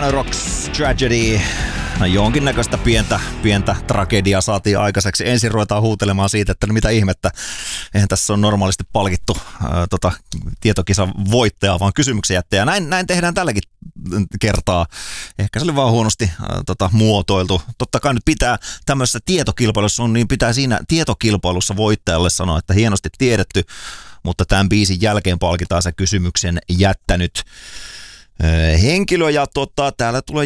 Rocks Tragedy. No, jonkinnäköistä pientä tragediaa saatiin aikaiseksi. Ensin ruvetaan huutelemaan siitä, että no mitä ihmettä. Eihän tässä on normaalisti palkittu tietokisan voittajaa, vaan kysymyksen jättäjä. Näin tehdään tälläkin kertaa. Ehkä se oli vaan huonosti muotoiltu. Totta kai nyt pitää tämmöisessä tietokilpailussa on, niin pitää siinä tietokilpailussa voittajalle sanoa, että hienosti tiedetty, mutta tämän biisin jälkeen palkitaan se kysymyksen jättänyt henkilö, ja täällä tulee